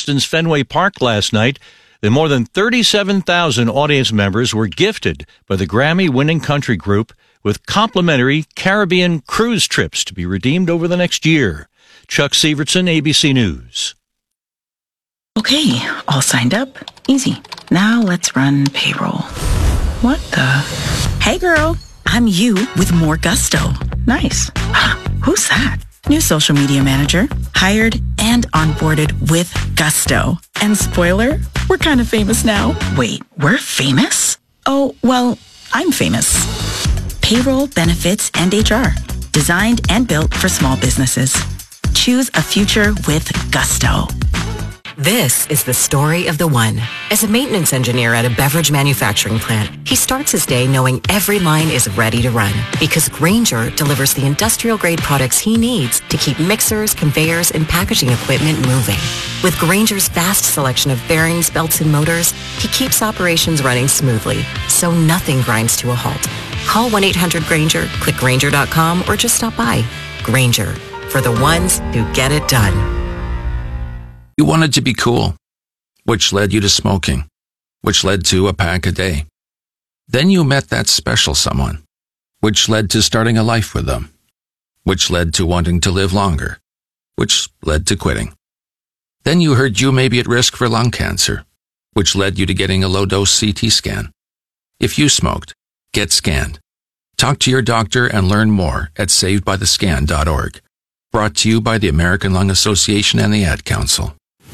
Boston's Fenway Park last night. The more than 37,000 audience members were gifted by the Grammy-winning country group with complimentary Caribbean cruise trips to be redeemed over the next year. Chuck Severson, ABC News. Okay, all signed up. Easy. Now let's run payroll. What the? Hey girl, I'm you with more gusto. Nice. Who's that? New social media manager. Hired and onboarded with gusto. And spoiler, we're kind of famous now. Wait, we're famous? Oh, well, I'm famous. Payroll, benefits, and HR. Designed and built for small businesses. Choose a future with gusto. This is the story of the one. As a maintenance engineer at a beverage manufacturing plant, he starts his day knowing every line is ready to run because Grainger delivers the industrial-grade products he needs to keep mixers, conveyors, and packaging equipment moving. With Grainger's vast selection of bearings, belts, and motors, he keeps operations running smoothly, so nothing grinds to a halt. Call 1-800-GRAINGER, click Grainger.com, or just stop by. Grainger, for the ones who get it done. You wanted to be cool, which led you to smoking, which led to a pack a day. Then you met that special someone, which led to starting a life with them, which led to wanting to live longer, which led to quitting. Then you heard you may be at risk for lung cancer, which led you to getting a low-dose CT scan. If you smoked, get scanned. Talk to your doctor and learn more at savedbythescan.org. Brought to you by the American Lung Association and the Ad Council.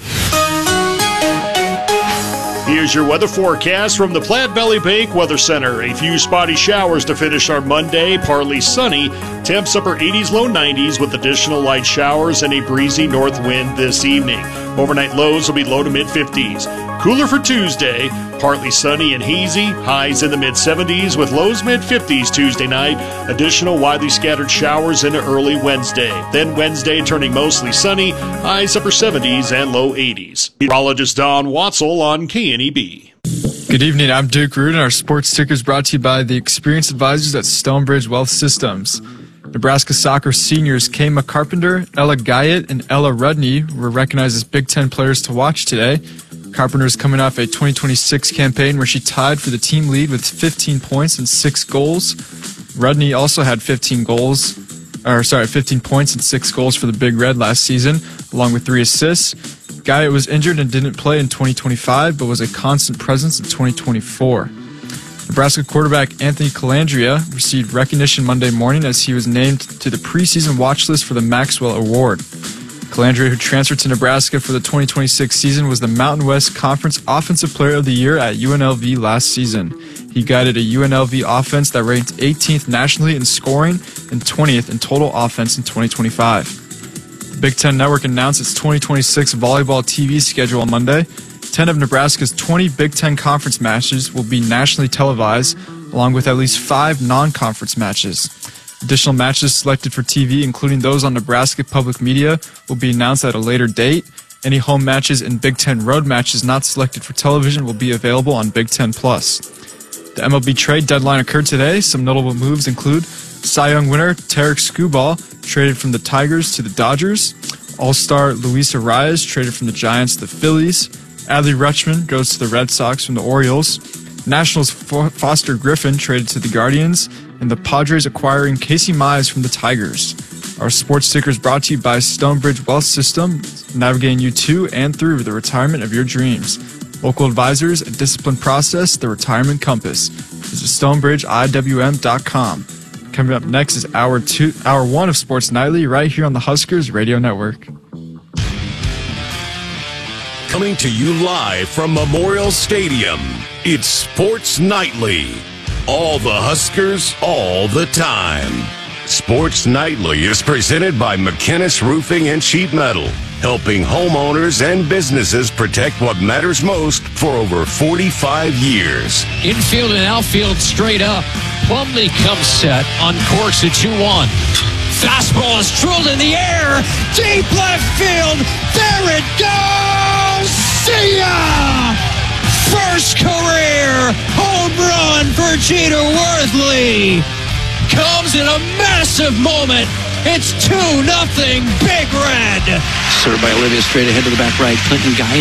Here's your weather forecast from the Platte Valley Bank Weather Center. A few spotty showers to finish our Monday, partly sunny. Temps upper 80s, low 90s with additional light showers and a breezy north wind this evening. Overnight lows will be low to mid 50s. Cooler for Tuesday, partly sunny and hazy. Highs in the mid 70s with lows mid 50s Tuesday night. Additional widely scattered showers into early Wednesday. Then Wednesday turning mostly sunny. Highs upper 70s and low 80s. Meteorologist Don Watzel on KNEB. Good evening, I'm Duke Root, and our sports ticker is brought to you by the experienced advisors at Stonebridge Wealth Systems. Nebraska soccer seniors Kayma Carpenter, Ella Guyett, and Ella Rudney were recognized as Big Ten players to watch today. Carpenter is coming off a 2026 campaign where she tied for the team lead with 15 points and 6 goals. Rudney also had 15 points and 6 goals for the Big Red last season, along with 3 assists. Guyett was injured and didn't play in 2025, but was a constant presence in 2024. Nebraska quarterback Anthony Calandria received recognition Monday morning as he was named to the preseason watch list for the Maxwell Award. Calandria, who transferred to Nebraska for the 2026 season, was the Mountain West Conference Offensive Player of the Year at UNLV last season. He guided a UNLV offense that ranked 18th nationally in scoring and 20th in total offense in 2025. The Big Ten Network announced its 2026 volleyball TV schedule on Monday. 10 of Nebraska's 20 Big Ten Conference matches will be nationally televised, along with at least 5 non-conference matches. Additional matches selected for TV, including those on Nebraska Public Media, will be announced at a later date. Any home matches and Big Ten road matches not selected for television will be available on Big Ten Plus. The MLB trade deadline occurred today. Some notable moves include Cy Young winner Tarek Skubal traded from the Tigers to the Dodgers. All-star Luis Arias traded from the Giants to the Phillies. Adley Rutschman goes to the Red Sox from the Orioles. Nationals Foster Griffin traded to the Guardians, and the Padres acquiring Casey Mize from the Tigers. Our sports ticker is brought to you by Stonebridge Wealth System, navigating you to and through the retirement of your dreams. Local advisors, a disciplined process, the retirement compass. Visit StonebridgeIWM.com. Coming up next is hour 1 of Sports Nightly right here on the Huskers Radio Network. Coming to you live from Memorial Stadium, it's Sports Nightly. All the Huskers, all the time. Sports Nightly is presented by McKinnis Roofing and Sheet Metal, helping homeowners and businesses protect what matters most for over 45 years. Infield and outfield straight up. Plumlee comes set on course at 2-1. Fastball is drilled in the air. Deep left field. There it goes. See ya! First career home run for Jeter Worthley. Comes in a massive moment. It's 2-0 Big Red. Served by Olivia straight ahead to the back right. Clinton Guy